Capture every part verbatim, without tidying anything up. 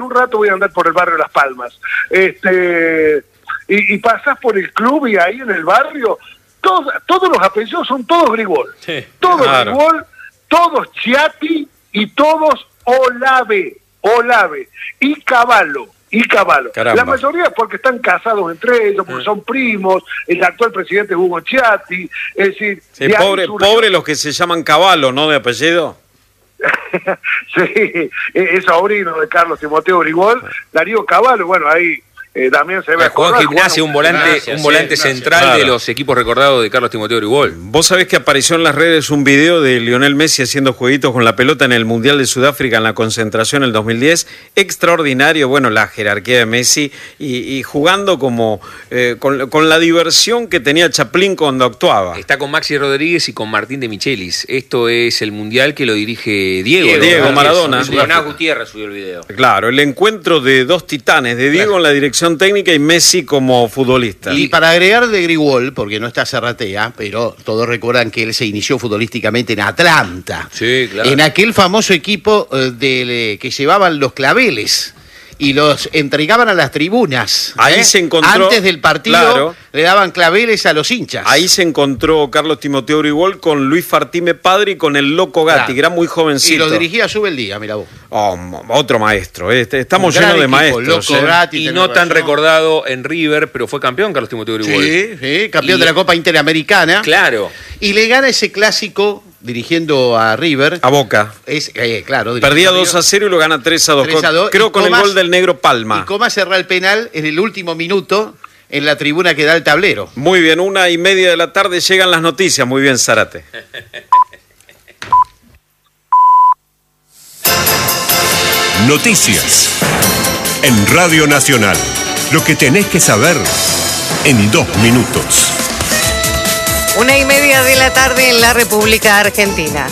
un rato voy a andar por el barrio Las Palmas. Este, y, y pasás por el club y ahí en el barrio, todos, todos los apellidos son todos Grigol. Sí, todos claro. Grigol, todos Chiatti y todos Olave, Olave y Cavallo. Y Cavallo. Caramba. La mayoría porque están casados entre ellos, porque son primos, el actual presidente es Hugo Chiatti, es decir... Sí, pobre, surgió... pobre los que se llaman Cavallo, ¿no? De apellido. Sí, es sobrino de Carlos Timoteo Grigol, Darío Cavallo, bueno, ahí... Eh, también se ve Juan Gimnasia, un volante, gracias, un volante sí, central claro. de los equipos recordados de Carlos Timoteo Grigol. Vos sabés que apareció en las redes un video de Lionel Messi haciendo jueguitos con la pelota en el Mundial de Sudáfrica en la concentración en el dos mil diez. Extraordinario, bueno, la jerarquía de Messi y, y jugando como eh, con, con la diversión que tenía Chaplin cuando actuaba. Está con Maxi Rodríguez y con Martín de Michelis. Esto es el Mundial que lo dirige Diego. Diego, Diego Maradona. Leonardo Gutiérrez subió el video. Claro, el encuentro de dos titanes, de Diego claro. en la dirección técnica y Messi como futbolista. Y para agregar de Grigol, porque no está Serratea, pero todos recuerdan que él se inició futbolísticamente en Atlanta. Sí, claro. En aquel famoso equipo eh, de, que llevaban los claveles y los entregaban a las tribunas. Ahí ¿eh? se encontró... Antes del partido claro. le daban claveles a los hinchas. Ahí se encontró Carlos Timoteo Grigol con Luis Fartime padre y con el Loco Gatti, claro. que era muy jovencito. Y lo dirigía Sube el Día, mira vos. Oh, otro maestro. Este, estamos llenos de equipo, maestros. Loco ¿eh? Gatti, y no tan razón. recordado en River, pero fue campeón Carlos Timoteo Grigol. Sí, sí, campeón y... de la Copa Interamericana. Claro. Y le gana ese clásico... dirigiendo a River. A Boca. Es, eh, claro. Perdía dos a cero y lo gana tres a dos. tres a dos Creo con Comas, el gol del negro Palma. Y Comas cerró el penal en el último minuto en la tribuna que da el tablero. Muy bien, una y media de la tarde llegan las noticias. Muy bien, Zárate. Noticias en Radio Nacional. Lo que tenés que saber en dos minutos. Una y media de la tarde en la República Argentina.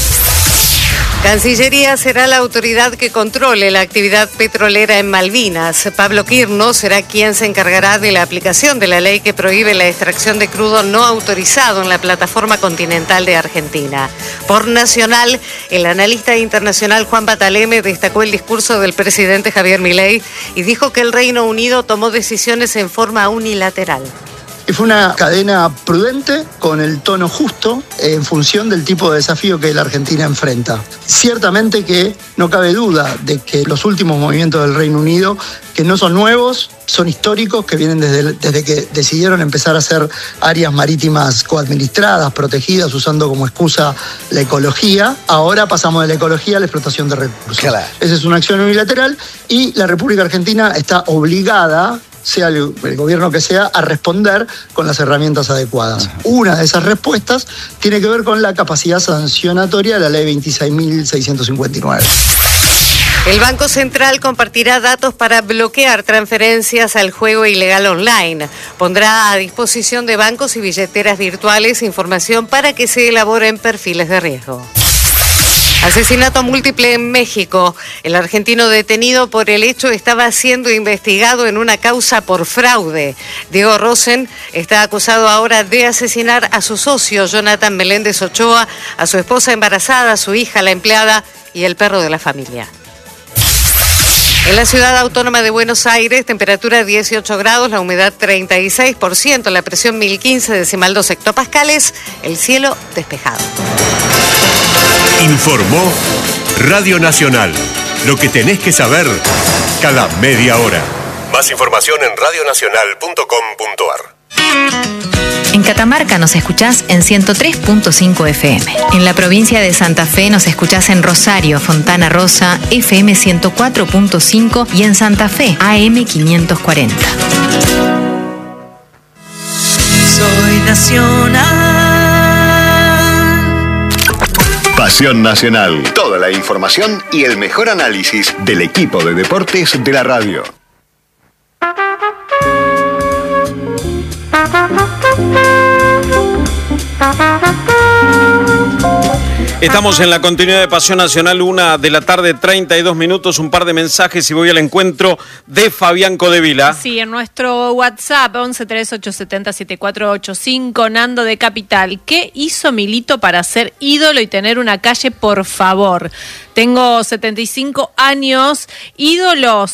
Cancillería será la autoridad que controle la actividad petrolera en Malvinas. Pablo Quirno será quien se encargará de la aplicación de la ley que prohíbe la extracción de crudo no autorizado en la plataforma continental de Argentina. Por Nacional, el analista internacional Juan Bataleme destacó el discurso del presidente Javier Milei y dijo que el Reino Unido tomó decisiones en forma unilateral. Y fue una cadena prudente, con el tono justo, en función del tipo de desafío que la Argentina enfrenta. Ciertamente que no cabe duda de que los últimos movimientos del Reino Unido, que no son nuevos, son históricos, que vienen desde, desde que decidieron empezar a hacer áreas marítimas coadministradas, protegidas, usando como excusa la ecología. Ahora pasamos de la ecología a la explotación de recursos. Claro. Esa es una acción unilateral y la República Argentina está obligada, sea el, el gobierno que sea, a responder con las herramientas adecuadas. Una de esas respuestas tiene que ver con la capacidad sancionatoria de la ley veintiséis mil seiscientos cincuenta y nueve. El Banco Central compartirá datos para bloquear transferencias al juego ilegal online. Pondrá a disposición de bancos y billeteras virtuales información para que se elaboren perfiles de riesgo. Asesinato múltiple en México. El argentino detenido por el hecho estaba siendo investigado en una causa por fraude. Diego Rosen está acusado ahora de asesinar a su socio, Jonathan Meléndez Ochoa, a su esposa embarazada, a su hija, la empleada y el perro de la familia. En la ciudad autónoma de Buenos Aires, temperatura dieciocho grados, la humedad treinta y seis por ciento, la presión mil quince decimal dos hectopascales, el cielo despejado. Informó Radio Nacional. Lo que tenés que saber cada media hora. Más información en radio nacional punto com punto a r. En Catamarca nos escuchás en ciento tres punto cinco F M. En la provincia de Santa Fe nos escuchás en Rosario, Fontana Rosa, F M ciento cuatro punto cinco y en Santa Fe, A M quinientos cuarenta. Soy Nacional. Pasión Nacional. Toda la información y el mejor análisis del equipo de deportes de la radio. Estamos en la continuidad de Pasión Nacional, una de la tarde, treinta y dos minutos, un par de mensajes y voy al encuentro de Fabián Codevila. Sí, en nuestro WhatsApp, once tres ocho siete cero siete cuatro ocho cinco, Nando de Capital. ¿Qué hizo Milito para ser ídolo y tener una calle, por favor? Tengo setenta y cinco años, ídolos